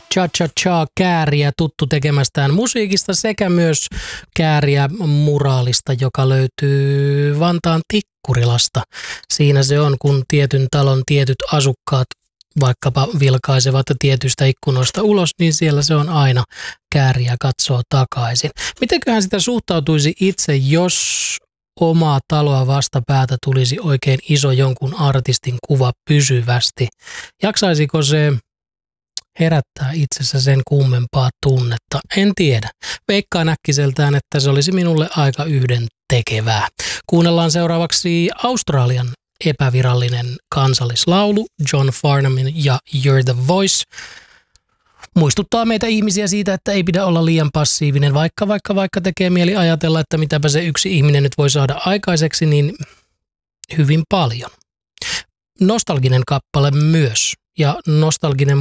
Cha-cha-cha kääriä tuttu tekemästään musiikista sekä myös kääriä muraalista, joka löytyy Vantaan Tikkurilasta. Siinä se on, kun tietyn talon tietyt asukkaat vaikkapa vilkaisevat tietyistä ikkunoista ulos, niin siellä se on aina kääriä katsoo takaisin. Mitenköhän sitä suhtautuisi itse, jos omaa taloa vastapäätä tulisi oikein iso jonkun artistin kuva pysyvästi? Jaksaisiko se herättää itsessä sen kummempaa tunnetta? En tiedä. Veikkaan äkkiseltään, että se olisi minulle aika yhdentekevää. Kuunnellaan seuraavaksi Australian epävirallinen kansallislaulu, John Farnamin ja You're the Voice. Muistuttaa meitä ihmisiä siitä, että ei pidä olla liian passiivinen, vaikka tekee mieli ajatella, että mitäpä se yksi ihminen nyt voi saada aikaiseksi, niin hyvin paljon. Nostalginen kappale myös, ja nostalginen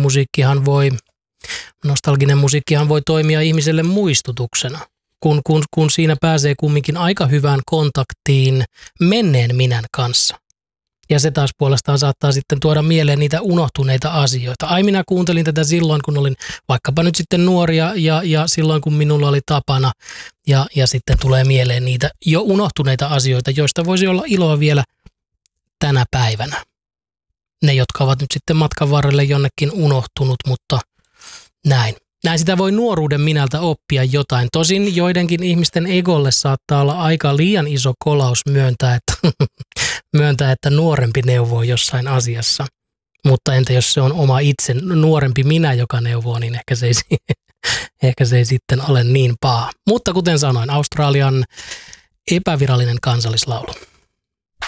musiikkihan voi toimia ihmiselle muistutuksena, kun siinä pääsee kumminkin aika hyvään kontaktiin menneen minän kanssa. Ja se taas puolestaan saattaa sitten tuoda mieleen niitä unohtuneita asioita. Ai, minä kuuntelin tätä silloin, kun olin vaikkapa nyt sitten nuoria ja silloin, kun minulla oli tapana. Ja sitten tulee mieleen niitä jo unohtuneita asioita, joista voisi olla iloa vielä tänä päivänä. Ne, jotka ovat nyt sitten matkan varrelle jonnekin unohtunut, mutta näin. Näin sitä voi nuoruuden minältä oppia jotain. Tosin joidenkin ihmisten egolle saattaa olla aika liian iso kolaus myöntää, että nuorempi neuvoo jossain asiassa. Mutta entä jos se on oma itse nuorempi minä, joka neuvoo, niin ehkä se ei sitten ole niin paha. Mutta kuten sanoin, Australian epävirallinen kansallislaulu.